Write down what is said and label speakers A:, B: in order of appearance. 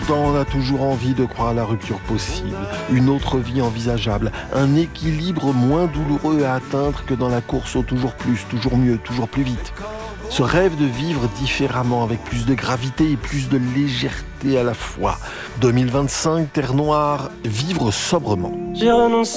A: pourtant, on a toujours envie de croire à la rupture possible, une autre vie envisageable, un équilibre moins douloureux à atteindre que dans la course au toujours plus, toujours mieux, toujours plus vite. Ce rêve de vivre différemment, avec plus de gravité et plus de légèreté à la fois. 2025, Terre Noire, vivre sobrement.
B: J'ai renoncé